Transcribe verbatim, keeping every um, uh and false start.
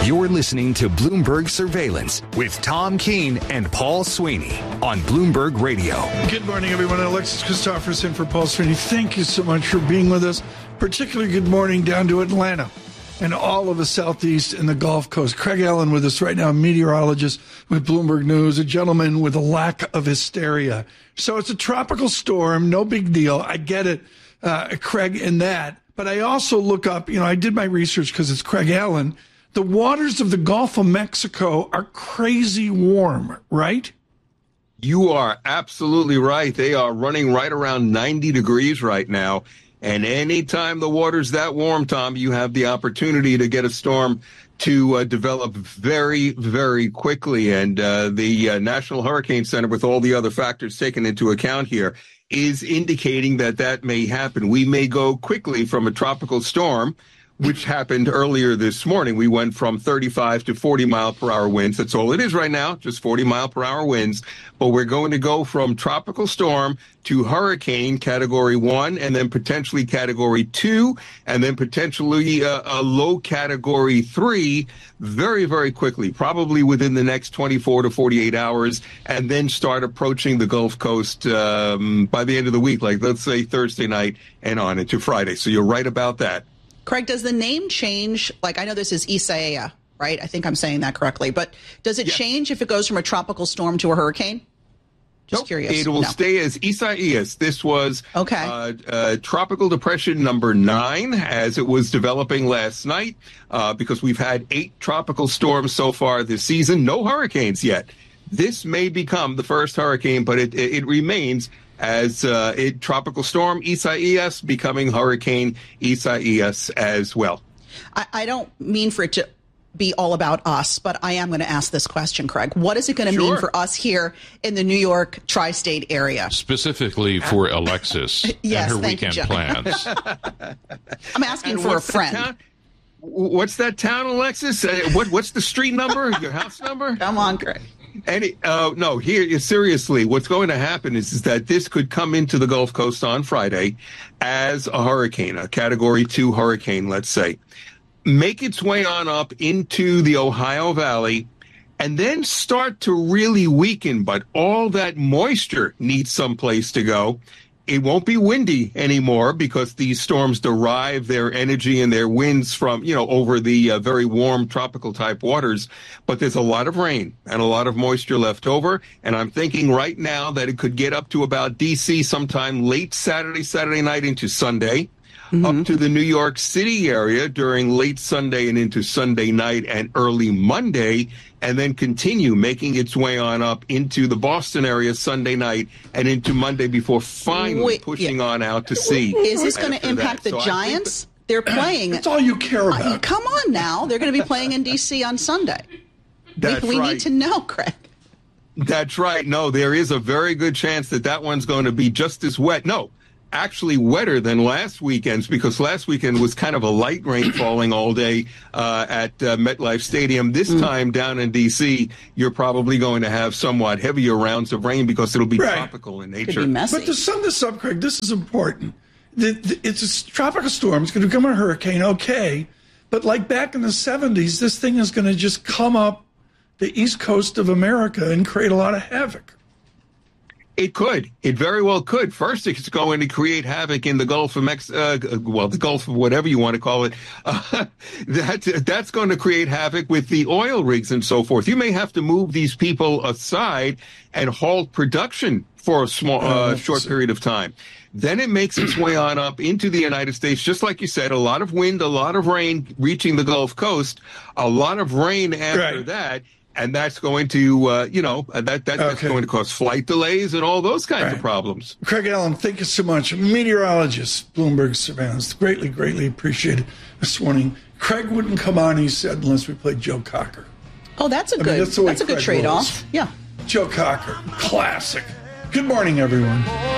You're listening to Bloomberg Surveillance with Tom Keene and Paul Sweeney on Bloomberg Radio. Good morning, everyone. Alexis Christopherson for Paul Sweeney. Thank you so much for being with us. Particularly good morning down to Atlanta and all of the Southeast and the Gulf Coast. Craig Allen with us right now, a meteorologist with Bloomberg News, a gentleman with a lack of hysteria. So it's a tropical storm, no big deal. I get it, uh, Craig, in that. But I also look up, you know, I did my research because it's Craig Allen. The waters of the Gulf of Mexico are crazy warm, right? You are absolutely right. They are running right around ninety degrees right now. And anytime the water's that warm, Tom, you have the opportunity to get a storm to uh, develop very, very quickly. And uh, the uh, National Hurricane Center, with all the other factors taken into account here, is indicating that that may happen. We may go quickly from a tropical storm, which happened earlier this morning. We went from thirty-five to forty mile per hour winds. That's all it is right now, just forty mile per hour winds. But we're going to go from tropical storm to hurricane category one, and then potentially category two, and then potentially a, a low category three very, very quickly, probably within the next twenty-four to forty-eight hours, and then start approaching the Gulf Coast um, by the end of the week, like let's say Thursday night and on into Friday. So you're right about that. Craig, does the name change? Like, I know this is Isaiah, right? I think I'm saying that correctly. But does it yes. change if it goes from a tropical storm to a hurricane? Just nope. curious. It will no. stay as Isaias. This was okay. uh, uh, tropical depression number nine as it was developing last night, uh, because we've had eight tropical storms so far this season. No hurricanes yet. This may become the first hurricane, but it, it, it remains as uh, a tropical storm Isaias becoming hurricane Isaias as well. I, I don't mean for it to be all about us, but I am going to ask this question, Craig. What is it going to sure. mean for us here in the New York tri-state area? Specifically for Alexis yes, and her thank weekend you, plans. I'm asking and for a friend. Town? What's that town, Alexis? Uh, what, what's the street number? Your house number? Come on, Craig. Any, uh, no, here, seriously, what's going to happen is, is that this could come into the Gulf Coast on Friday as a hurricane, a category two hurricane, let's say, make its way on up into the Ohio Valley, and then start to really weaken. But all that moisture needs someplace to go. It won't be windy anymore because these storms derive their energy and their winds from, you know, over the uh, very warm tropical type waters. But there's a lot of rain and a lot of moisture left over. And I'm thinking right now that it could get up to about D C sometime late Saturday, Saturday night into Sunday. Mm-hmm. Up to the New York City area during late Sunday and into Sunday night and early Monday, and then continue making its way on up into the Boston area Sunday night and into Monday before finally Wait, pushing yeah. on out to sea. Is this going to impact that. the so Giants? That, They're playing. That's all you care about. Uh, come on now. They're going to be playing in D C on Sunday. That's we, we right. need to know, Craig. That's right. No, there is a very good chance that that one's going to be just as wet. No. Actually wetter than last weekend's, because last weekend was kind of a light rain falling all day uh, at uh, MetLife Stadium. This mm. time down in D C, you're probably going to have somewhat heavier rounds of rain because it'll be right. tropical in nature. Could be messy. But to sum this up, Craig, this is important. The, the, it's a tropical storm. It's going to become a hurricane, okay. But like back in the seventies, this thing is going to just come up the east coast of America and create a lot of havoc. It could. It very well could. First, it's going to create havoc in the Gulf of Mex, uh, well, the Gulf of whatever you want to call it. Uh, that, that's going to create havoc with the oil rigs and so forth. You may have to move these people aside and halt production for a small, uh, short period of time. Then it makes its way on up into the United States. Just like you said, a lot of wind, a lot of rain reaching the Gulf Coast, a lot of rain after right. that. And that's going to, uh, you know, that, that that's okay. going to cause flight delays and all those kinds right. of problems. Craig Allen, thank you so much. Meteorologist, Bloomberg Surveillance. Greatly, greatly appreciated this morning. Craig wouldn't come on, he said, unless we played Joe Cocker. Oh, that's a I good, mean, that's, that's a good Craig trade-off. rolls. Yeah. Joe Cocker, classic. Good morning, everyone.